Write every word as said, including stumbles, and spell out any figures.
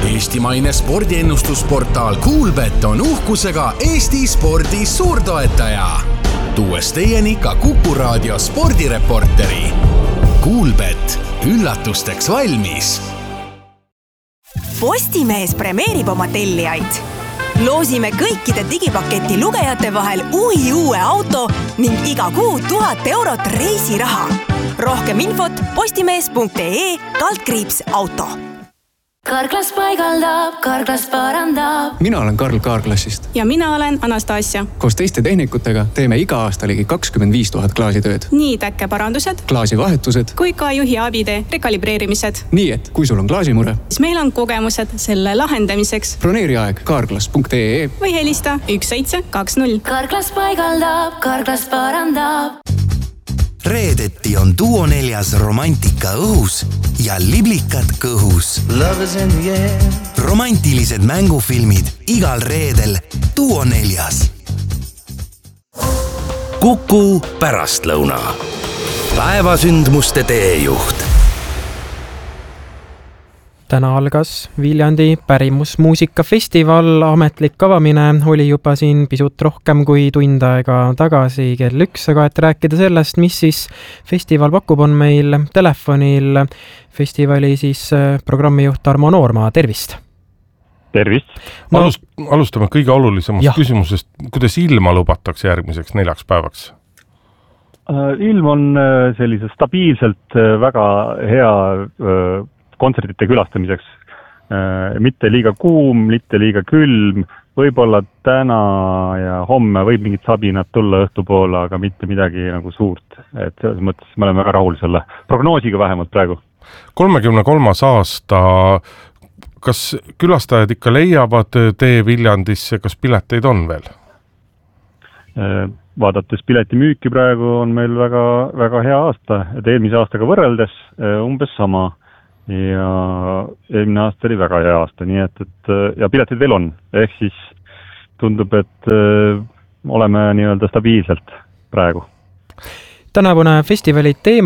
Eestimaine spordiennustusportaal Kuulbet on uhkusega Eesti spordi suurtoetaja. Tuues teieni ka Kuku Raadio spordireporteri. Kuulbet, üllatusteks valmis. Postimees premeerib oma tellijaid. Loosime kõikide digipaketi lugejate vahel uhi uue auto ning iga kuu tuhat eurot reisiraha. Rohkem infot postimees.ee kaldkriips auto. Karklas paigaldab, Karklas parandab. Mina olen Karl Kaarklassist. Ja mina olen Anastasia. Koos teiste tehnikutega teeme iga aasta ligi kakskümmend viis tuhat klaasitööd. Nii täkkeparandused, klaasivahetused kui ka juhi abide rekalibreerimised. Nii et, kui sul on klaasimure, siis meil on kogemused selle lahendamiseks. Broneeri aeg karklas punkt ee või helista üks seitse kaks null. Karklas paigaldab, Karklas parandab. Reedeti on Duo neljas romantika õhus ja liblikad kõhus. Romantilised mängufilmid igal reedel Duo neljas. Kuku pärastlõuna. Päevasündmuste teejuht. Täna algas Viljandi pärimusmuusikafestival. Ametlik avamine oli juba siin pisut rohkem kui tund aega tagasi kell üks, aga et rääkida sellest, mis siis festival pakub, on meil telefonil festivali siis programmijuht Tarmo Noormaa. Tervist! Tervist! No, Alust, alustame kõige olulisemast jah. küsimusest. Kuidas ilma lubatakse järgmiseks neljaks päevaks? Ilm on sellise stabiilselt väga hea kontserdite külastamiseks. Mitte liiga kuum, mitte liiga külm. Võib-olla täna ja homme võib mingid sabinad tulla õhtupoole, aga mitte midagi nagu suurt. Et selles mõttes me oleme väga rahul selle prognoosiga vähemalt praegu. kolmekümne kolmas aasta. Kas külastajad ikka leiavad tee Viljandisse, kas pileteid on veel? Vaadates piletimüüki praegu on meil väga, väga hea aasta. Et eelmise aastaga võrreldes umbes sama. Ja eelmine aasta oli väga hea aasta, nii et, et ja piletid veel on. Ehk siis tundub, et oleme nii-öelda stabiilselt praegu. Tänavune festivali teema